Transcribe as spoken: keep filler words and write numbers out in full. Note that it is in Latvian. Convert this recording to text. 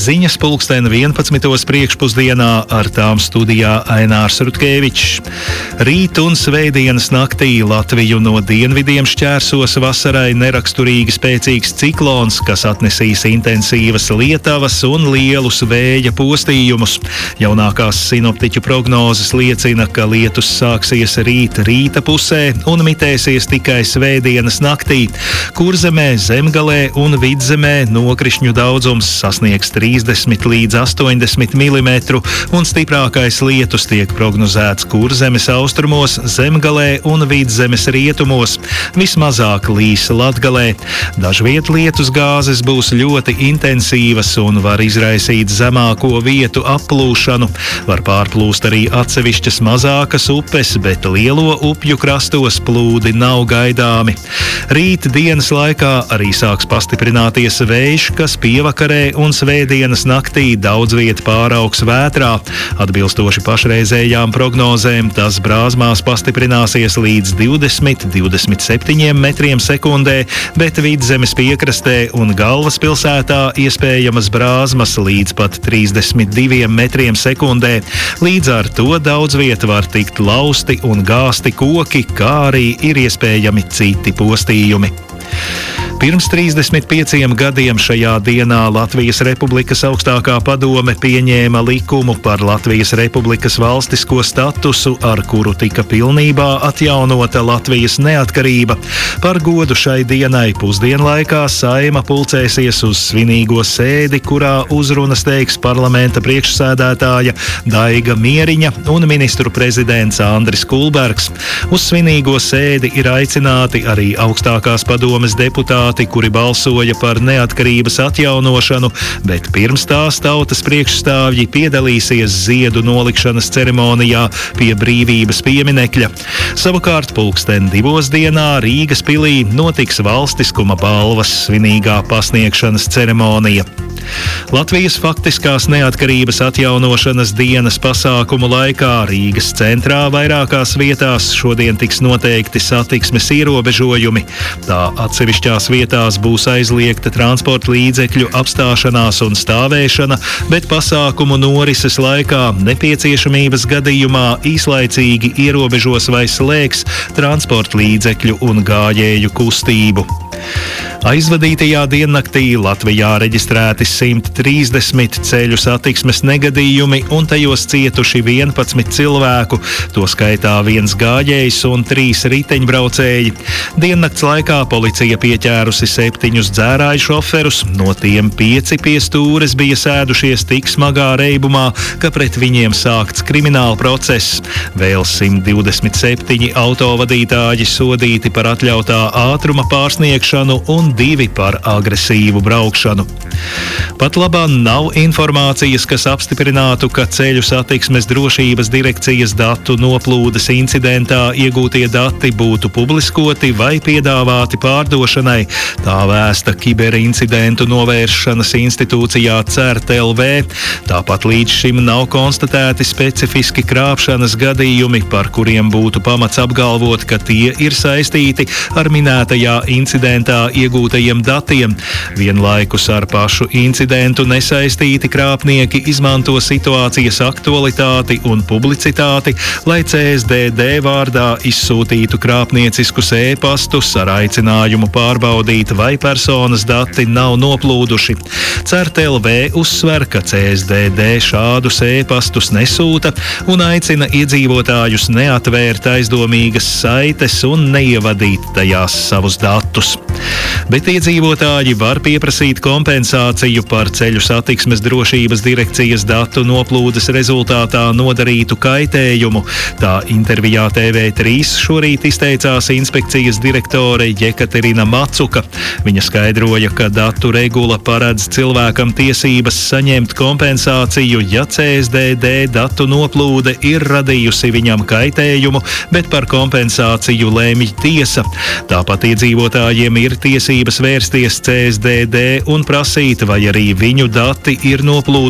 Ziņas pulksten vienpadsmitos priekšpusdienā, ar tām studijā Ainārs Rutkevičs. Rīt un svētdienas naktī Latviju no dienvidiem šķērsos vasarai neraksturīgi spēcīgs ciklons, kas atnesīs intensīvas lietavas un lielus vēja postījumus. Jaunākās sinoptiķu prognozes liecina, ka lietus sāksies rīt rīta pusē un mitēsies tikai svētdienas naktī. Kurzemē, Zemgalē un Vidzemē nokrišņu daudzums sasniegs trīsdesmit līdz astoņdesmit milimetru un stiprākais lietus tiek prognozēts Kurzemes austrumos, Zemgalē un Vidzemes rietumos. Vismazāk līs Latgalē. Dažviet lietus gāzes būs ļoti intensīvas un var izraisīt zemāko vietu applūšanu. Var pārplūst arī atsevišķas mazākas upes, bet lielo upju krastos plūdi nav gaidāmi. Rīt dienas laikā arī sāks pastiprināties vējš, kas pievakarē un svētdienas naktī daudz viet pāraugs vētrā. Atbilstoši pašreizējām prognozēm, tas Brāzmās pastiprināsies līdz divdesmit līdz divdesmit septiņiem metriem sekundē, bet Vidzemes piekrastē un galvaspilsētā iespējamas brāzmas līdz pat trīsdesmit diviem metriem sekundē. Līdz ar to daudz viet var tikt lausti un gāsti koki, kā arī ir iespējami citi postījumi. Pirms trīsdesmit pieciem gadiem šajā dienā Latvijas Republikas augstākā padome pieņēma likumu par Latvijas Republikas valstisko statusu, ar kuru tika pilnībā atjaunota Latvijas neatkarība. Par godu šai dienai pusdienlaikā Saeima pulcēsies uz svinīgo sēdi, kurā uzrunas teiks parlamenta priekšsēdētāja Daiga Mieriņa un ministru prezidents Andris Kulbergs. Uz svinīgo sēdi ir aicināti arī augstākās padomes deputāti, kuri balsoja par neatkarības atjaunošanu, bet pirms tās tautas priekšstāvji piedalīsies ziedu nolikšanas ceremonijā pie Brīvības pieminekļa. Savukārt pulksten divos dienā Rīgas pilī notiks valstiskuma balvas svinīgā pasniegšanas ceremonija. Latvijas faktiskās neatkarības atjaunošanas dienas pasākumu laikā Rīgas centrā vairākās vietās šodien tiks noteikti satiksmes ierobežojumi. Tā atsevišķās vietās būs aizliegta transporta līdzekļu apstāšanās un stāvēšana, bet pasākumu norises laikā nepieciešamības gadījumā īslaicīgi ierobežos vai slēgs transporta līdzekļu un gājēju kustību. Aizvadītajā diennaktī Latvijā reģistrēti simt trīsdesmit ceļu satiksmes negadījumi un tajos cietuši vienpadsmit cilvēku, to skaitā viens gājējs un trīs riteņbraucēji. Diennakts laikā policija pieķērusi septiņus dzērāju šoferus, no tiem pieci pie stūres bija sēdušies tik smagā reibumā, ka pret viņiem sākts krimināla process. Vēl simt divdesmit septiņi autovadītāji sodīti par atļautā ātruma pārsniegšanu un divi par agresīvu braukšanu. Pat labāk nav informācijas, kas apstiprinātu, ka ceļu satiksmes drošības direkcijas datu noplūdes incidentā iegūtie dati būtu publiskoti vai piedāvāti pārdošanai. Tā vēsta kiberincidentu novēršanas institūcijā CERT L V. Tāpat līdz šim nav konstatēti specifiski krāpšanas gadījumi, par kuriem būtu pamats apgalvot, ka tie ir saistīti ar minētajā incidentā iegūtajiem datiem. Vienlaikus ar pašu incidentu nesaistīti krāpnieki izmanto situācijas aktualitāti un publicitāti, lai C S D D vārdā izsūtītu krāpnieciskus e-pastus ar aicinājumu pārbaudīt, vai personas dati nav noplūduši. CERT L V uzsver, ka C S D D šādus e-pastus nesūta un aicina iedzīvotājus neatvērt aizdomīgas saites un neievadīt tajās savus datus. Bet iedzīvotāji var pieprasīt kompensāciju par ceļu satiksmes drošības direkcijas datu noplūdes rezultātā nodarītu kaitējumu. Tā intervijā T V trīs šorīt izteicās inspekcijas direktore Jekaterina Macuka. Viņa skaidroja, ka datu regula paredz cilvēkam tiesības saņemt kompensāciju, ja C S D D datu noplūde ir radījusi viņam kaitējumu, bet par kompensāciju lēmj tiesa. Tāpat iedzīvotājiem ir tiesības vērsties C S D D un prasīt, vai arī viņu dati ir noplūduši